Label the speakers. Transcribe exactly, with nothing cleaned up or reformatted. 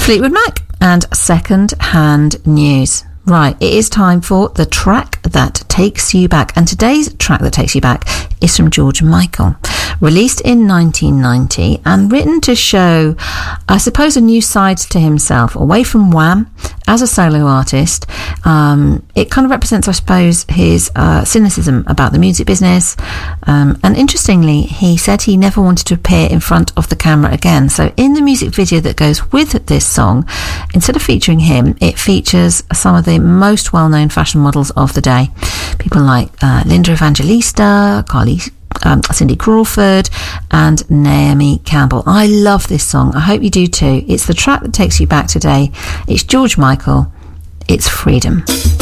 Speaker 1: Fleetwood Mac and Second Hand News. Right, it is time for the track that takes you back. And today's track that takes you back is from George Michael, released in nineteen ninety and written to show, I suppose, a new side to himself, away from Wham as a solo artist. Um, it kind of represents, I suppose, his uh, cynicism about the music business. Um, and interestingly, he said he never wanted to appear in front of the camera again. So in the music video that goes with this song, instead of featuring him, it features some of the most well-known fashion models of the day. People like uh, Linda Evangelista, Carly, um, Cindy Crawford and Naomi Campbell. I love this song. I hope you do too. It's the track that takes you back today. It's George Michael. It's Freedom.